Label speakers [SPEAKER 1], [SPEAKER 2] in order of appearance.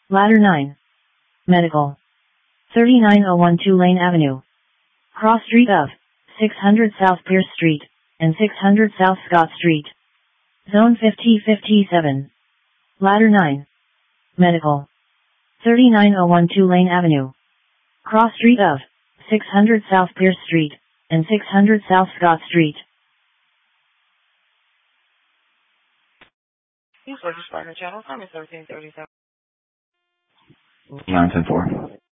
[SPEAKER 1] Ladder 9. Medical. 39012 Lane Avenue. Cross street of 600 South Pierce Street and 600 South Scott Street. Zone 5057. Ladder 9. Medical. 39012 Lane Avenue. Cross street of 600 South Pierce Street and 600 South Scott Street.
[SPEAKER 2] Use Partner Channel, comment 1337.
[SPEAKER 3] 910-4.